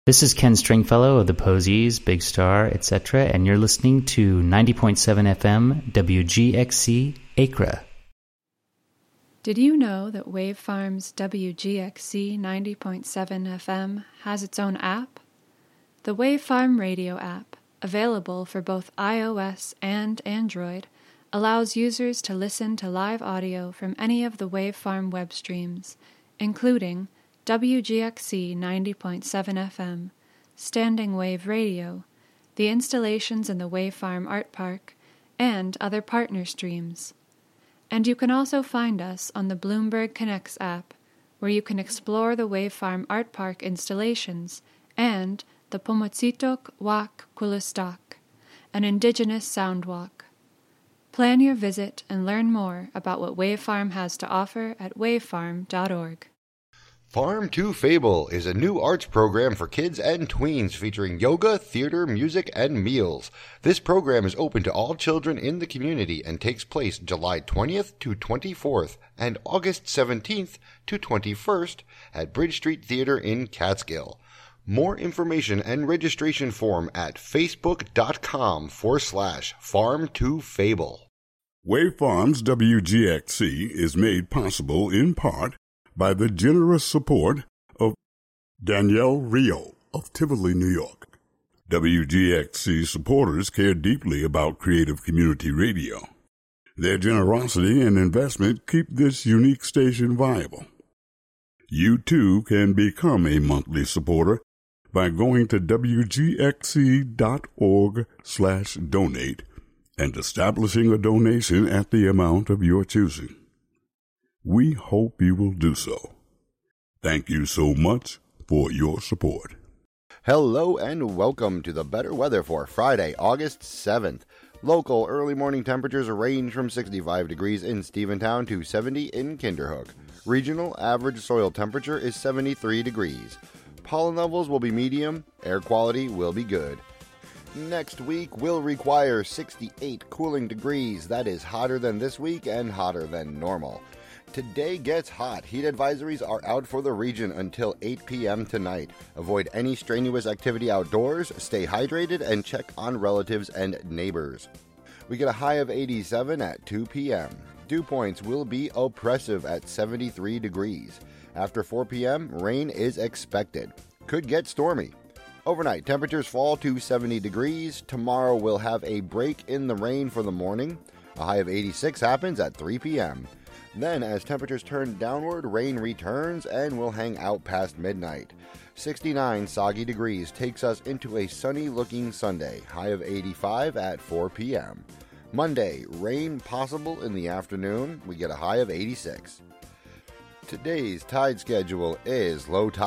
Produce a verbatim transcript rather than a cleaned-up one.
This is Ken Stringfellow of the Posies, Big Star, et cetera, and you're listening to ninety point seven F M W G X C Acra. Did you know that Wave Farm's W G X C ninety point seven F M has its own app? The Wave Farm Radio app, available for both iOS and Android, allows users to listen to live audio from any of the Wave Farm web streams, including W G X C ninety point seven F M, Standing Wave Radio, the installations in the Wave Farm Art Park, and other partner streams. And you can also find us on the Bloomberg Connects app, where you can explore the Wave Farm Art Park installations and the Pomotsitok Wak Kulistak, an indigenous sound walk. Plan your visit and learn more about what Wave Farm has to offer at wavefarm dot org. Farm to Fable is a new arts program for kids and tweens featuring yoga, theater, music, and meals. This program is open to all children in the community and takes place July twentieth to twenty-fourth and August seventeenth to twenty-first at Bridge Street Theater in Catskill. More information and registration form at facebook.com forward slash farm to fable. Wave Farm's W G X C is made possible in part by the generous support of Danielle Rio of Tivoli, New York. W G X C supporters care deeply about creative community radio. Their generosity and investment keep this unique station viable. You too can become a monthly supporter by going to wgxc.org slash donate and establishing a donation at the amount of your choosing. We hope you will do so. Thank you so much for your support. Hello and welcome to the better weather for Friday, August seventh. Local early morning temperatures range from sixty-five degrees in Stephentown to seventy in Kinderhook. Regional average soil temperature is seventy-three degrees. Pollen levels will be medium, air quality will be good. Next week will require sixty-eight cooling degrees. That is hotter than this week and hotter than normal. Today gets hot. Heat advisories are out for the region until eight p.m. tonight. Avoid any strenuous activity outdoors, stay hydrated, and check on relatives and neighbors. We get a high of eighty-seven at two p.m. Dew points will be oppressive at seventy-three degrees. After four p.m., rain is expected. Could get stormy. Overnight, temperatures fall to seventy degrees. Tomorrow we'll have a break in the rain for the morning. A high of eighty-six happens at three p.m. Then, as temperatures turn downward, rain returns and will hang out past midnight. sixty-nine soggy degrees takes us into a sunny-looking Sunday, high of eighty-five at four p.m. Monday, rain possible in the afternoon. We get a high of eighty-six. Today's tide schedule is low tide